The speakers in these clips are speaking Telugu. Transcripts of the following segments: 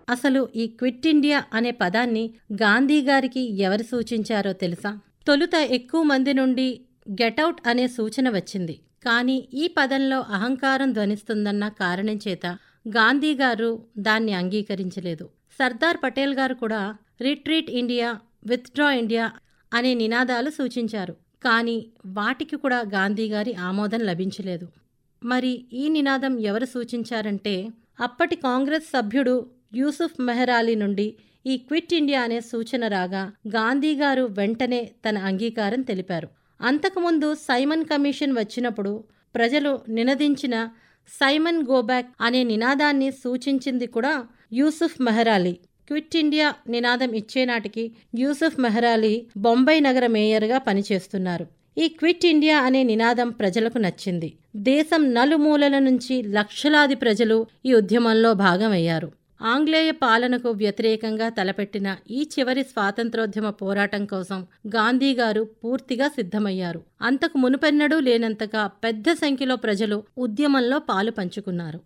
అసలు ఈ క్విట్ ఇండియా అనే పదాన్ని గాంధీ గారికి ఎవరు సూచించారో తెలుసా? తొలుత ఎక్కువ మంది నుండి గెటౌట్ అనే సూచన వచ్చింది. కానీ ఈ పదంలో అహంకారం ధ్వనిస్తుందన్న కారణం చేత గాంధీ గారు దాన్ని అంగీకరించలేదు. సర్దార్ పటేల్ గారు కూడా రిట్రీట్ ఇండియా, విత్డ్రా ఇండియా అనే నినాదాలు సూచించారు. కానీ వాటికి కూడా గాంధీ గారి ఆమోదం లభించలేదు. మరి ఈ నినాదం ఎవరు సూచించారంటే అప్పటి కాంగ్రెస్ సభ్యుడు యూసుఫ్ మెహర్ అలీ నుండి ఈ క్విట్ ఇండియా అనే సూచన రాగా గాంధీ గారు వెంటనే తన అంగీకారం తెలిపారు. అంతకుముందు సైమన్ కమిషన్ వచ్చినప్పుడు ప్రజలు నినదించిన సైమన్ గోబ్యాక్ అనే నినాదాన్ని సూచించింది కూడా యూసుఫ్ మెహర్ అలీ. క్విట్ ఇండియా నినాదం ఇచ్చేనాటికి యూసుఫ్ మెహర్ అలీ బొంబాయి నగర మేయర్గా పనిచేస్తున్నారు. ఈ క్విట్ ఇండియా అనే నినాదం ప్రజలకు నచ్చింది. దేశం నలుమూలల నుంచి లక్షలాది ప్రజలు ఈ ఉద్యమంలో భాగమయ్యారు. ఆంగ్లేయ పాలనకు వ్యతిరేకంగా తలపెట్టిన ఈ చివరి స్వాతంత్రోద్యమ పోరాటం కోసం గాంధీ గారు పూర్తిగా సిద్ధమయ్యారు. అంతకు మునుపెన్నడూ లేనంతగా పెద్ద సంఖ్యలో ప్రజలు ఉద్యమంలో పాలు పంచుకున్నారు.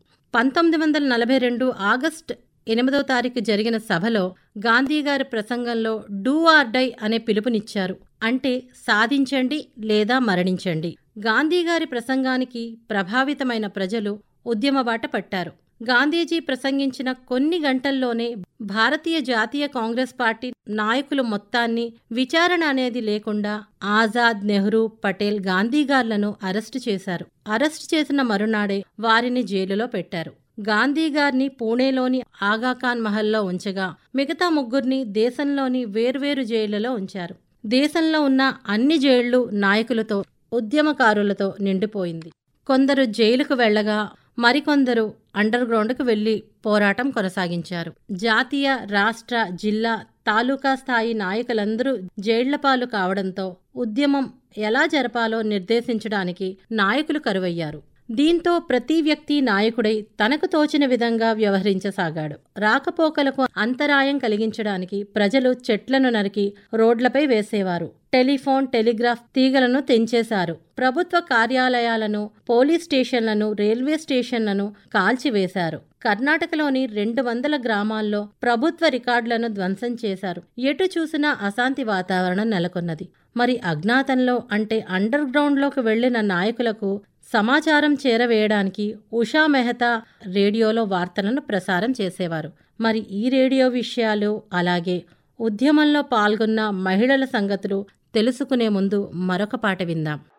1942 ఆగస్టు 8వ తారీఖు జరిగిన సభలో గాంధీగారి ప్రసంగంలో డూ ఆర్ డై అనే పిలుపునిచ్చారు. అంటే సాధించండి లేదా మరణించండి. గాంధీగారి ప్రసంగానికి ప్రభావితమైన ప్రజలు ఉద్యమ బాట పట్టారు. గాంధీజీ ప్రసంగించిన కొన్ని గంటల్లోనే భారతీయ జాతీయ కాంగ్రెస్ పార్టీ నాయకులు మొత్తాన్ని విచారణ అనేది లేకుండా ఆజాద్, నెహ్రూ, పటేల్, గాంధీగార్లను అరెస్టు చేశారు. అరెస్టు చేసిన మరునాడే వారిని జైలులో పెట్టారు. గాంధీగారిని పూణేలోని ఆగాఖాన్ మహల్లో ఉంచగా మిగతా ముగ్గురిని దేశంలోని వేర్వేరు జైళ్లలో ఉంచారు. దేశంలో ఉన్న అన్ని జైళ్లు నాయకులతో, ఉద్యమకారులతో నిండిపోయింది. కొందరు జైలుకు వెళ్లగా మరికొందరు అండర్ గ్రౌండ్కు వెళ్లి పోరాటం కొనసాగించారు. జాతీయ, రాష్ట్ర, జిల్లా, తాలూకా స్థాయి నాయకులందరూ జైళ్లపాలు కావడంతో ఉద్యమం ఎలా జరపాలో నిర్దేశించడానికి నాయకులు కరువయ్యారు. దీంతో ప్రతి వ్యక్తి నాయకుడై తనకు తోచిన విధంగా వ్యవహరించసాగాడు. రాకపోకలకు అంతరాయం కలిగించడానికి ప్రజలు చెట్లను నరికి రోడ్లపై వేసేవారు. టెలిఫోన్, టెలిగ్రాఫ్ తీగలను తెంచేశారు. ప్రభుత్వ కార్యాలయాలను, పోలీస్ స్టేషన్లను, రైల్వే స్టేషన్లను కాల్చివేశారు. కర్ణాటకలోని 200 గ్రామాల్లో ప్రభుత్వ రికార్డులను ధ్వంసం చేశారు. ఎటు చూసినా అశాంతి వాతావరణం నెలకొన్నది. మరి అజ్ఞాతంలో అంటే అండర్ గ్రౌండ్లోకి వెళ్లిన నాయకులకు సమాచారం చేరవేయడానికి ఉషా మెహతా రేడియోలో వార్తలను ప్రసారం చేసేవారు. మరి ఈ రేడియో విషయాలు, అలాగే ఉద్యమంలో పాల్గొన్న మహిళల సంగతులు తెలుసుకునే ముందు మరొక పాట విందాం.